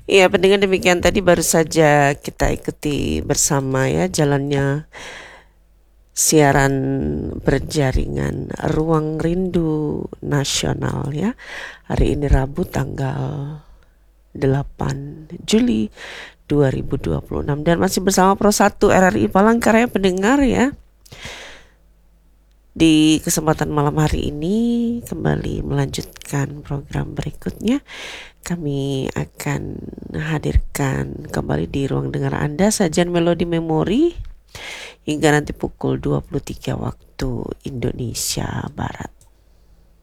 Iya, pendengar, demikian tadi baru saja kita ikuti bersama ya jalannya siaran berjaringan Ruang Rindu Nasional ya. Hari ini Rabu tanggal 8 Juli 2026 dan masih bersama Pro 1 RRI Palangkaraya pendengar ya. Di kesempatan malam hari ini kembali melanjutkan program berikutnya. Kami akan hadirkan kembali di ruang dengar Anda sajian melodi memori hingga nanti pukul 23 waktu Indonesia Barat.